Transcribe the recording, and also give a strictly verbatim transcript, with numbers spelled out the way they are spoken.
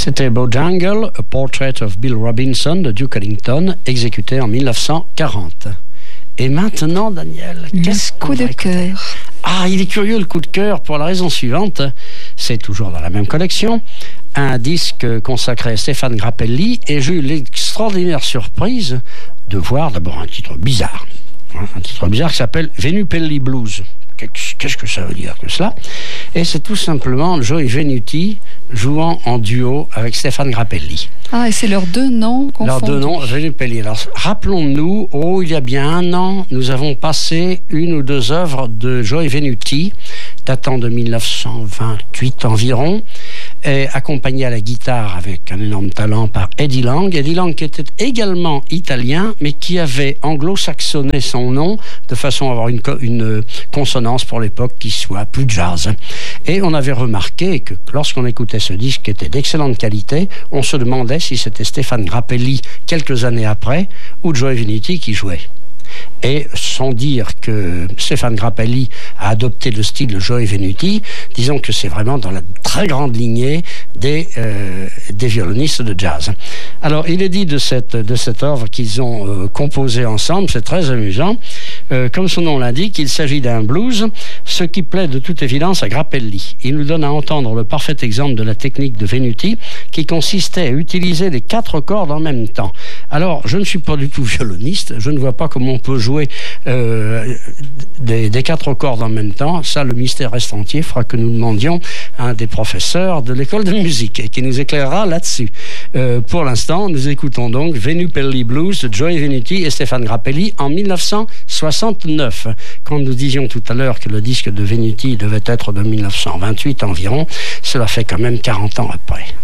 C'était Bojangle, A Portrait of Bill Robinson de Duke Ellington, exécuté en dix-neuf cent quarante. Et maintenant, Daniel, le qu'est-ce qu'on coup de cœur? Ah, il est curieux, le coup de cœur, pour la raison suivante. C'est toujours dans la même collection. Un disque consacré à Stéphane Grappelli, et j'ai eu l'extraordinaire surprise de voir d'abord un titre bizarre. Un titre bizarre qui s'appelle Venupelli Blues. Qu'est-ce que ça veut dire que cela? Et c'est tout simplement Joey Venuti jouant en duo avec Stéphane Grappelli. Ah, et c'est leurs deux noms confondus. Leurs deux noms, Venupelli. Alors, rappelons-nous, oh, il y a bien un an, nous avons passé une ou deux œuvres de Joey Venuti, datant de dix-neuf cent vingt-huit environ, et accompagné à la guitare avec un énorme talent par Eddie Lang. Eddie Lang qui était également italien, mais qui avait anglo-saxonné son nom de façon à avoir une, une consonance pour l'époque qui soit plus jazz. Et on avait remarqué que lorsqu'on écoutait ce disque qui était d'excellente qualité, on se demandait si c'était Stéphane Grappelli quelques années après ou Joey Venuti qui jouait. Et sans dire que Stéphane Grappelli a adopté le style de Joey Venuti, disons que c'est vraiment dans la très grande lignée des, euh, des violonistes de jazz. Alors, il est dit de cette, de cette œuvre qu'ils ont euh, composée ensemble, c'est très amusant. Euh, comme son nom l'indique, il s'agit d'un blues, ce qui plaît de toute évidence à Grappelli. Il nous donne à entendre le parfait exemple de la technique de Venuti, qui consistait à utiliser les quatre cordes en même temps. Alors, je ne suis pas du tout violoniste, je ne vois pas comment on peut jouer euh, des, des quatre cordes en même temps. Ça, le mystère reste entier, fera que nous demandions à un des professeurs de l'école de musique et qui nous éclairera là-dessus. Euh, pour l'instant, nous écoutons donc Venupelli Blues de Joey Venuti et Stéphane Grappelli en dix-neuf cent soixante-neuf. Quand nous disions tout à l'heure que le disque de Venuti devait être de dix-neuf cent vingt-huit environ, cela fait quand même quarante ans après.